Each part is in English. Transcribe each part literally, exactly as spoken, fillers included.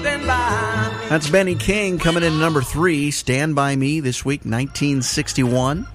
stand by me. That's Benny King coming in number three, Stand By Me, this week, nineteen sixty-one.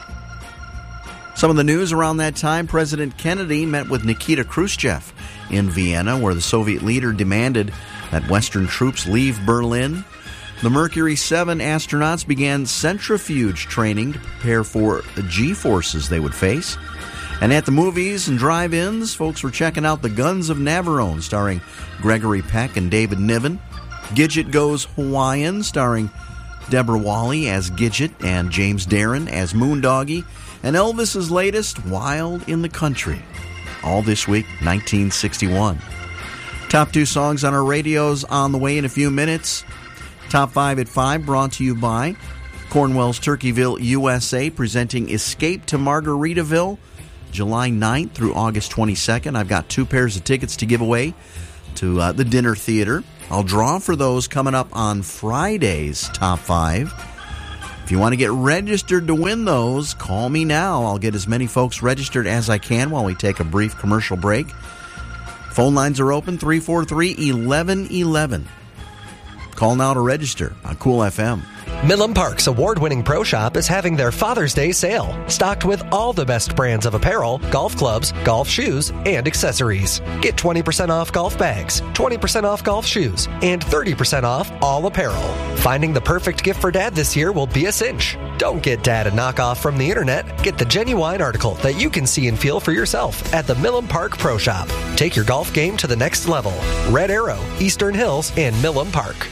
Some of the news around that time, President Kennedy met with Nikita Khrushchev in Vienna, where the Soviet leader demanded that Western troops leave Berlin. The Mercury seven astronauts began centrifuge training to prepare for the G-forces they would face. And at the movies and drive-ins, folks were checking out The Guns of Navarone, starring Gregory Peck and David Niven. Gidget Goes Hawaiian, starring Deborah Wally as Gidget and James Darren as Moondoggie. And Elvis's latest, Wild in the Country. All this week, nineteen sixty-one. Top two songs on our radios on the way in a few minutes. Top five at five, brought to you by Cornwell's Turkeyville, U S A, presenting Escape to Margaritaville, July ninth through August twenty-second. I've got two pairs of tickets to give away to uh, the dinner theater. I'll draw for those coming up on Friday's Top five. If you want to get registered to win those, call me now. I'll get as many folks registered as I can while we take a brief commercial break. Phone lines are open, three four three, one one one one. Call now to register on Cool F M. Milam Park's award-winning pro shop is having their Father's Day sale, stocked with all the best brands of apparel, golf clubs, golf shoes, and accessories. Get twenty percent off golf bags, twenty percent off golf shoes, and thirty percent off all apparel. Finding the perfect gift for Dad this year will be a cinch. Don't get Dad a knockoff from the internet. Get the genuine article that you can see and feel for yourself at the Milam Park Pro Shop. Take your golf game to the next level. Red Arrow, Eastern Hills, and Milam Park.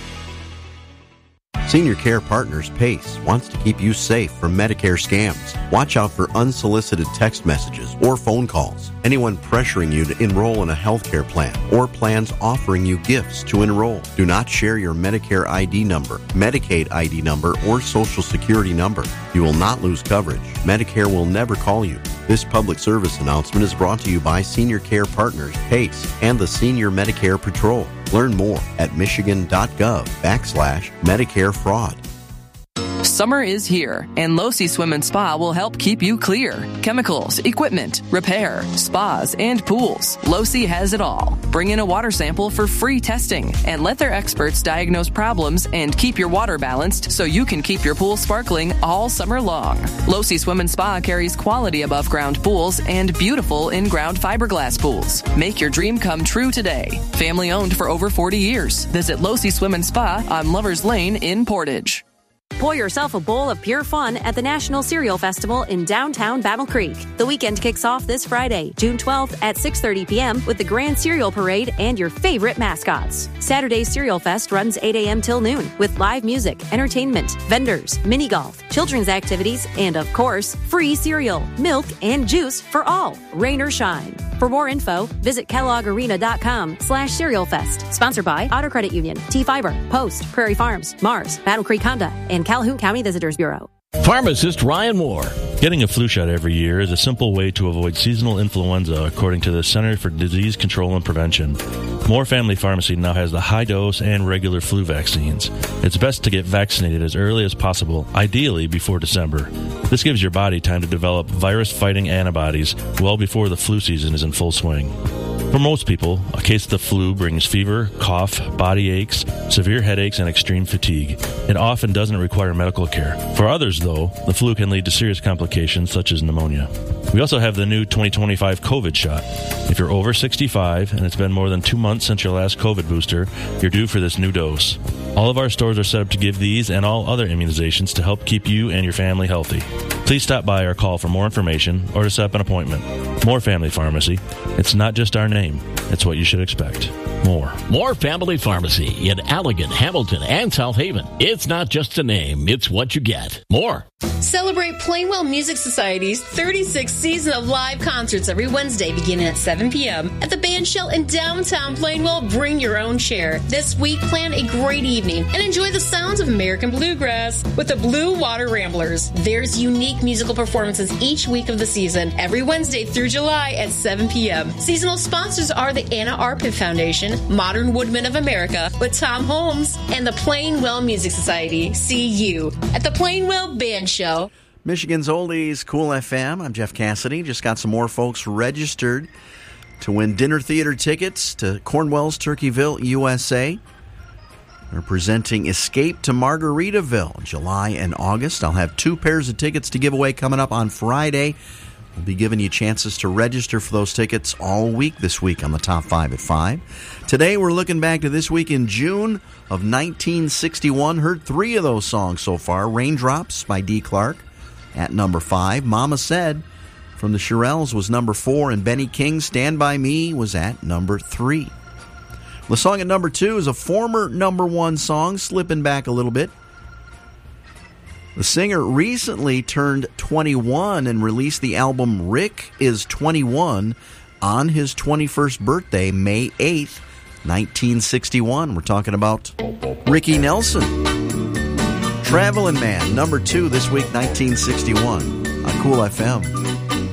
Senior Care Partners PACE wants to keep you safe from Medicare scams. Watch out for unsolicited text messages or phone calls. Anyone pressuring you to enroll in a health care plan or plans offering you gifts to enroll. Do not share your Medicare I D number, Medicaid I D number, or Social Security number. You will not lose coverage. Medicare will never call you. This public service announcement is brought to you by Senior Care Partners PACE and the Senior Medicare Patrol. Learn more at michigan.gov backslash Medicare fraud. Summer is here, and Losi Swim and Spa will help keep you clear. Chemicals, equipment, repair, spas, and pools. Losi has it all. Bring in a water sample for free testing, and let their experts diagnose problems and keep your water balanced so you can keep your pool sparkling all summer long. Losi Swim and Spa carries quality above-ground pools and beautiful in-ground fiberglass pools. Make your dream come true today. Family-owned for over forty years. Visit Losi Swim and Spa on Lovers Lane in Portage. Pour yourself a bowl of pure fun at the National Cereal Festival in downtown Battle Creek. The weekend kicks off this Friday, June twelfth at six thirty p.m. with the Grand Cereal Parade and your favorite mascots. Saturday's Cereal Fest runs eight a.m. till noon with live music, entertainment, vendors, mini golf, children's activities, and of course, free cereal, milk, and juice for all, rain or shine. For more info, visit kelloggarena.com slash cereal fest. Sponsored by Auto Credit Union, T-Fiber, Post, Prairie Farms, Mars, Battle Creek Honda, and Calhoun County Visitors Bureau. Pharmacist Ryan Moore. Getting a flu shot every year is a simple way to avoid seasonal influenza, according to the Center for Disease Control and Prevention. Moore Family Pharmacy now has the high-dose and regular flu vaccines. It's best to get vaccinated as early as possible, ideally before December. This gives your body time to develop virus-fighting antibodies well before the flu season is in full swing. For most people, a case of the flu brings fever, cough, body aches, severe headaches, and extreme fatigue. It often doesn't require medical care. For others, though, the flu can lead to serious complications such as pneumonia. We also have the new twenty twenty-five COVID shot. If you're over sixty-five and it's been more than two months since your last COVID booster, you're due for this new dose. All of our stores are set up to give these and all other immunizations to help keep you and your family healthy. Please stop by or call for more information or to set up an appointment. Moore Family Pharmacy. It's not just our name. It's what you should expect. More. Moore Family Pharmacy in Allegan, Hamilton, and South Haven. It's not just a name. It's what you get. More. Celebrate Plainwell Music Society's thirty-sixth season of live concerts every Wednesday beginning at seven p.m. at the Band Shell in downtown Plainwell. Bring your own chair. This week, plan a great evening and enjoy the sounds of American Bluegrass with the Blue Water Ramblers. There's unique musical performances each week of the season, every Wednesday through July at seven p.m. Seasonal sponsors are the Anna Arpit Foundation, Modern Woodmen of America with Tom Holmes, and the Plainwell Music Society. See you at the Plainwell Band Shell. Michigan's Oldies, Cool F M. I'm Jeff Cassidy. Just got some more folks registered to win dinner theater tickets to Cornwell's Turkeyville, U S A. They're presenting Escape to Margaritaville, July and August. I'll have two pairs of tickets to give away coming up on Friday. We'll be giving you chances to register for those tickets all week this week on the Top five at five. Today, we're looking back to this week in June of nineteen sixty-one. Heard three of those songs so far. Raindrops by Dee Clark at number five. Mama Said from the Shirelles was number four. And Benny King's Stand By Me was at number three. The song at number two is a former number one song, slipping back a little bit. The singer recently turned twenty-one and released the album Rick is twenty-one on his twenty-first birthday, May eighth, nineteen sixty-one. We're talking about Ricky Nelson. Travelin' Man, number two this week, nineteen sixty-one, on Cool F M.